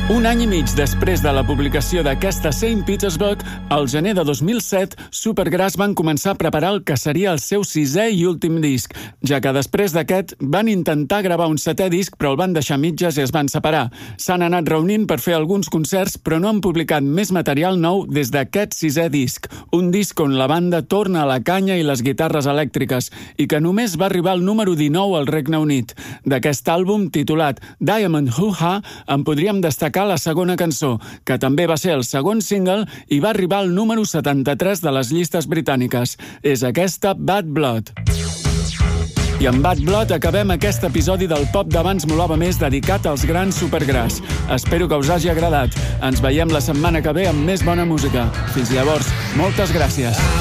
Un any i mig després de la publicació d'aquesta Saint Petersburg, al gener de 2007, Supergrass van començar a preparar el que seria el seu 6è i últim disc, ja que després d'aquest van intentar gravar un 7è disc però el van deixar a mitges i es van separar. S'han anat reunint per fer alguns concerts però no han publicat més material nou des d'aquest 6è disc, un disc on la banda torna a la canya i les guitarres elèctriques i que només va arribar al número 19 al Regne Unit. D'aquest àlbum, titulat Diamond Hoo-Ha, en podríem destacar la segona cançó, que també va ser el segon single i va arribar al número 73 de les llistes britàniques. És aquesta Bad Blood. I amb Bad Blood acabem aquest episodi del Pop d'Abans Molava Més dedicat als grans Supergrass. Espero que us hagi agradat. Ens veiem la setmana que ve amb més bona música. Fins llavors, moltes gràcies.